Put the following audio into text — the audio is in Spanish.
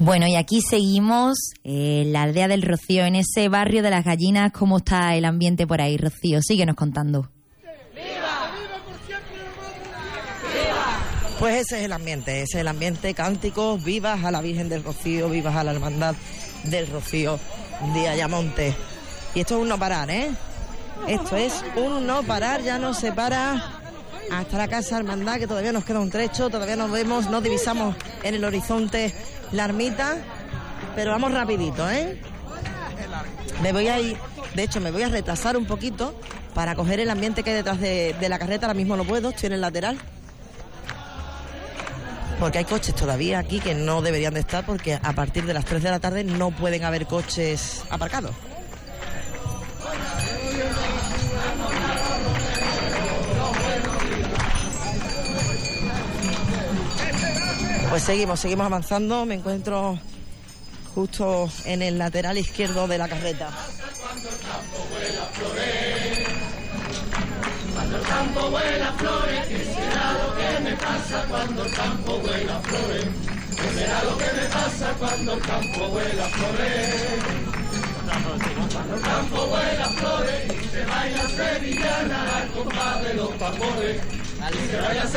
Bueno, y aquí seguimos en la aldea del Rocío, en ese barrio de las gallinas. ¿Cómo está el ambiente por ahí, Rocío? Síguenos contando. Pues ese es el ambiente, cánticos, vivas a la Virgen del Rocío, vivas a la Hermandad del Rocío de Ayamonte. Y esto es un no parar, ¿eh? Esto es un no parar, ya no se para hasta la Casa Hermandad, que todavía nos queda un trecho, todavía nos vemos, nos divisamos en el horizonte la ermita, pero vamos rapidito, ¿eh? Me voy a ir, de hecho me voy a retrasar un poquito para coger el ambiente que hay detrás de la carreta. Ahora mismo no puedo, estoy en el lateral, porque hay coches todavía aquí que no deberían de estar, porque a partir de las 3 de la tarde no pueden haber coches aparcados. Pues seguimos avanzando. Me encuentro justo en el lateral izquierdo de la carreta. Cuando el campo vuela flores, cuando el campo vuela flores, ¿qué será lo que me pasa cuando el campo vuela flores? ¿Qué será lo que me pasa cuando el campo vuela flores? Cuando el campo vuela flores y se baila sevillana al compás de los tambores.